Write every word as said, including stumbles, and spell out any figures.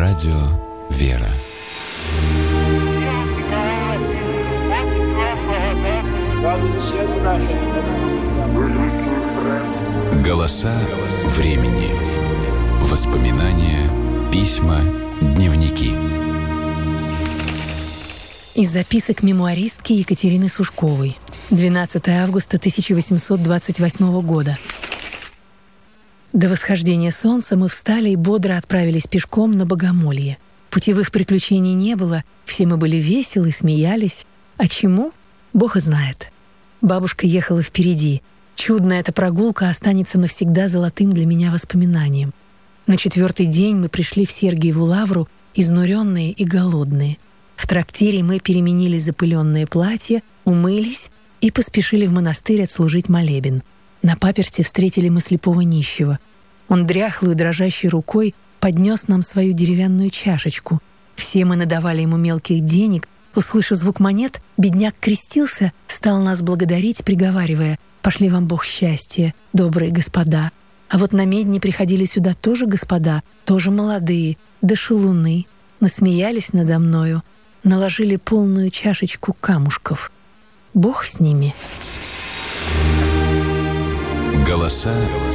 Радио «Вера». Голоса времени. Воспоминания, письма, дневники. Из записок мемуаристки Екатерины Сушковой. двенадцатое августа тысяча восемьсот двадцать восьмого года. До восхождения солнца мы встали и бодро отправились пешком на Богомолье. Путевых приключений не было, все мы были веселы, смеялись. А чему? Бог и знает. Бабушка ехала впереди. Чудная эта прогулка останется навсегда золотым для меня воспоминанием. На четвертый день мы пришли в Сергиеву лавру, изнуренные и голодные. В трактире мы переменили запыленные платья, умылись и поспешили в монастырь отслужить молебен. На паперти встретили мы слепого нищего. Он дряхлой, дрожащей рукой поднес нам свою деревянную чашечку. Все мы надавали ему мелких денег. Услышав звук монет, бедняк крестился, стал нас благодарить, приговаривая: «Пошли вам Бог счастья, добрые господа». А вот на медне приходили сюда тоже господа, тоже молодые, да шалуны, насмеялись надо мною, наложили полную чашечку камушков. Бог с ними. Голоса